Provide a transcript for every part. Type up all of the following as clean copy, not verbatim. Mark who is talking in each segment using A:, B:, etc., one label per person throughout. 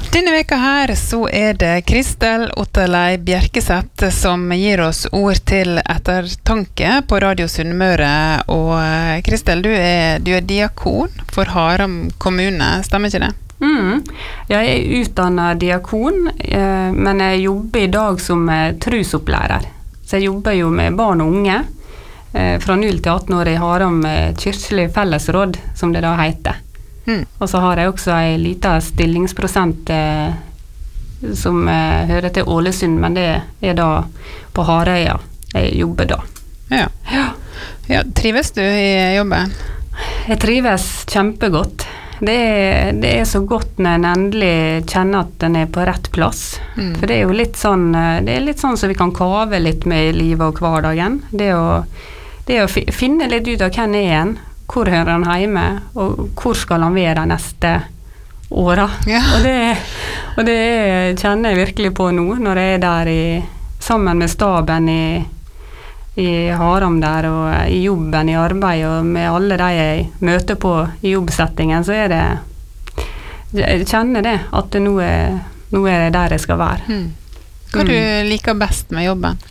A: Denne veka her så det Kristel Otterlei Bjerkeseth som gir oss ord til ettertanke på Radio Sunnmøre. Og Kristel, du er diakon for Haram kommune, stemmer ikke det?
B: Jeg utdannet diakon, men jeg jobber I dag som trusopplærer. Så jeg jobber jo med barn og unge fra 0 til 18 år I Haram kirkelig fellesråd, som det da heter. Og så har jeg også en liten stillingsprosent som hører til Ålesund, men det da på Harøya jeg jobber da.
A: Ja, trives du I jobben?
B: Jeg trives kjempegodt. Det så godt når en endelig kjenner at den på rett plass. For det jo litt sånn, så vi kan kave litt med livet og hverdagen. Det å finne litt ut av hvem en, hvor hører han hjemme, og hvor skal han være de neste årene. Ja. Og det kjenner jeg virkelig på nå, når jeg der sammen med staben I Haram der, og I jobben, I arbeid, og med alle de jeg møter på I jobbsettingen, så det, jeg kjenner det, at det nå det der jeg skal være.
A: Hva du liker best med jobben?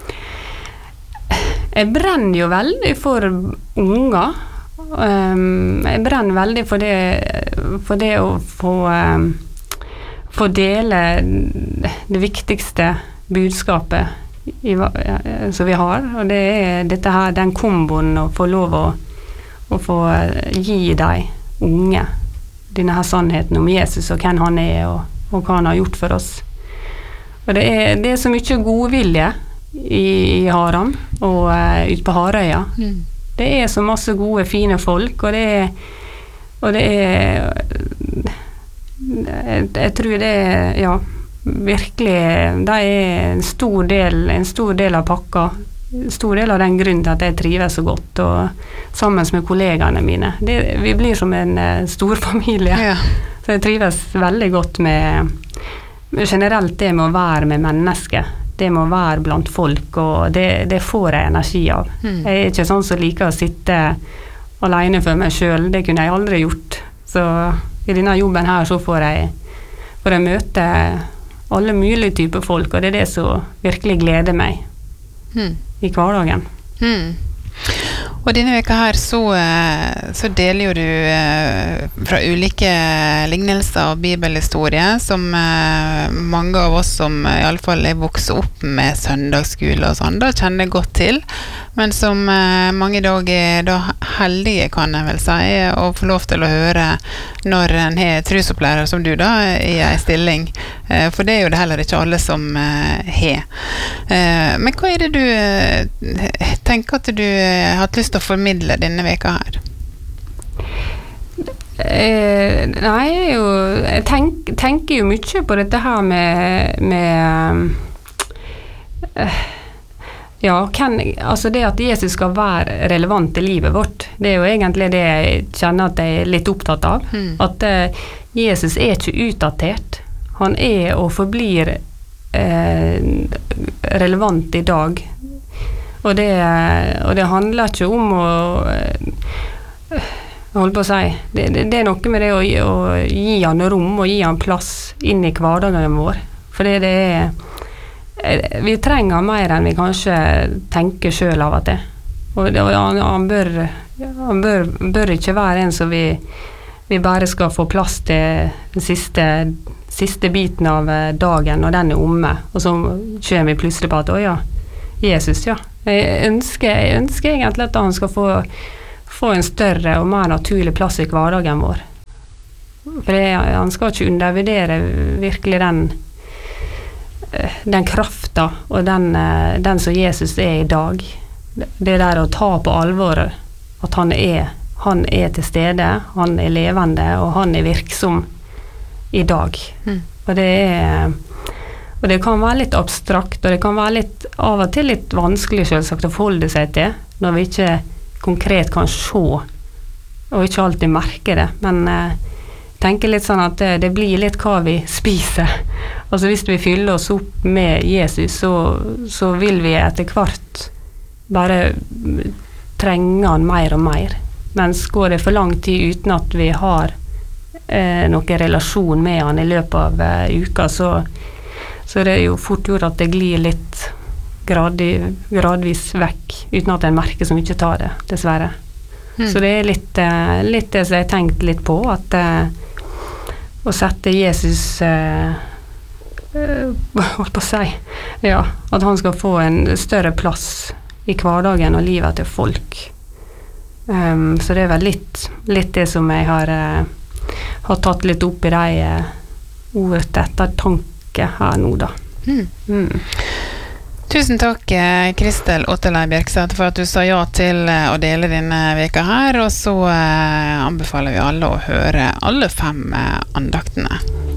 B: Jeg brenner jo veldig for unger. Jeg brenner veldig for det å få dele det viktigste budskapet som vi har, og det dette her, den komboen å få lov å få gi deg unge denne her sannheten om Jesus og hvem han og hva han har gjort for oss. Og det så mye godvilje I Haram og ut på Harøya. Det så masse gode, fine folk, og jeg tror det ja, virkelig, det en stor del av pakka, stor del av den grunnen til at jeg trives så godt, og sammen med kollegene mine. Vi blir som en stor familie, så jeg trives veldig godt med generelt det med å være med mennesker. Det må være blant folk, og det får jeg energi av. Jeg ikke sånn som liker å sitte alene for meg selv, det kunne jeg aldri gjort. Så I denne jobben her så får jeg møte alle mulige typer folk, og det som virkelig gleder meg I hverdagen. Og denne veka her så deler jo du fra ulike lignelser og bibelhistorier som mange av oss som I alle fall vokst opp med søndagsskole og sånn, da kjenner godt til, men som mange dag da heldige kan jeg vel si, å få lov til å høre når en trusopplærer som du da I en stilling, for det jo det heller ikke alle som har. Men hva det du tenker at du har hatt lyst til å formidle denne veka her? Jeg tenker jo mye på dette her med altså det at Jesus skal være relevant I livet vårt, det jo egentlig det jeg kjenner at jeg litt opptatt av. At Jesus ikke utdatert. Han og forblir relevant I dag. Og det handler ikke om å holde på å si, det noe med det å gi han rom og gi han plass inn I hverdagen vår. For det vi trenger mer enn vi kanskje tenker selv av at det. Og han bør ikke være en som vi bare skal få plass til den siste biten av dagen når den omme, og så kommer vi plutselig på at Jesus, Jeg ønsker egentlig at han skal få en større og mer naturlig plass I hverdagen vår. For han skal ikke undervurdere virkelig den krafta og den som Jesus I dag. Det der å ta på alvoret at han til stede, han levende, og han virksom I dag. Og det kan være litt abstrakt, og det kan være av og til litt vanskelig selvsagt å forholde seg til, når vi ikke konkret kan se, og ikke alltid merke det. Men tenker litt sånn at det blir litt hva vi spiser. Altså hvis vi fyller oss opp med Jesus, så vil vi etter hvert bare trenge han mer og mer. Mens går det for lang tid uten at vi har noen relasjon med han I løpet av uka, så det jo fort gjort at det glir litt gradvis vekk, uten at en merker så mye tar det, dessverre. Så det litt det som jeg tenkt litt på, at å sette Jesus holdt på å si, ja, at han skal få en større plass I hverdagen og livet til folk. Så det vel litt det som jeg har tatt litt opp I de ord etter tanke her nå da.
A: Tusen takk, Kristel Otterlei Bjerkeseth, for at du sa ja til å dele denne veka her, og så anbefaler vi alle å høre alle 5 andaktene.